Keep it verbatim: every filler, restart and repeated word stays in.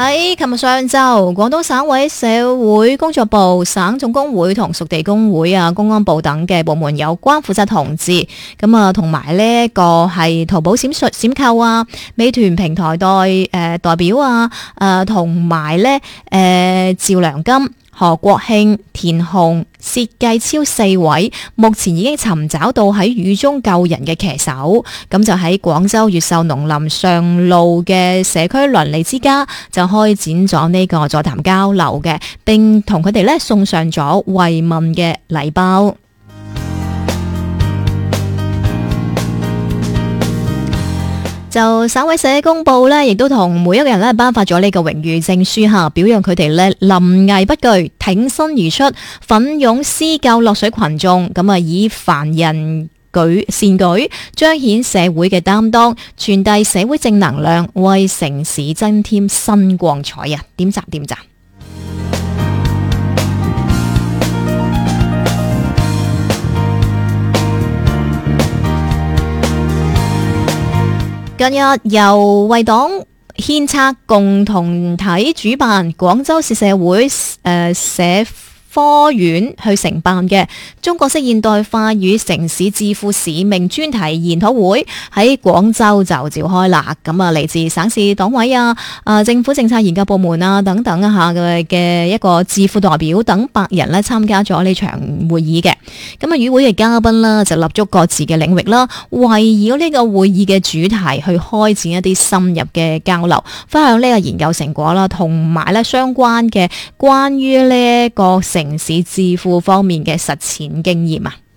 喺琴日上晝，廣東省委社會工作部、省總工會同屬地工會啊、公安部等嘅部門有關負責同志，咁啊同埋呢個係淘寶閃閃購啊、美團平台代誒、呃、代表啊、誒同埋呢誒趙良金、何國慶、田雄、薛繼超四位，目前已經尋找到喺雨中救人嘅騎手，咁就喺廣州越秀農林上路嘅社區鄰里之家就開展咗呢個座談交流嘅，並同佢哋咧送上咗慰問嘅禮包。就省委社工部咧，亦都同每一個人咧頒發咗呢個榮譽證書下，表揚佢哋咧臨危不懼、挺身而出、奮勇施救落水群眾，咁啊以凡人舉善舉，彰顯社會嘅擔當，傳遞社會正能量，為城市增添新光彩啊！點讚點讚。近日由為黨獻策共同體主辦，廣州市社會誒、呃、社科院去承辦嘅中國式現代化與城市致富使命專題研討會喺廣州就召開啦。咁啊，嚟自省市黨委啊、啊政府政策研究部門啊等等啊下嘅嘅一個致富代表等百人咧參加咗呢場會議嘅。咁啊，與會嘅嘉賓啦就立足各自嘅領域啦，圍繞呢個會議嘅主題去開展一啲深入嘅交流，分享呢個研究成果啦，同埋咧相關嘅關於呢個城市致富方面嘅實踐經驗啊。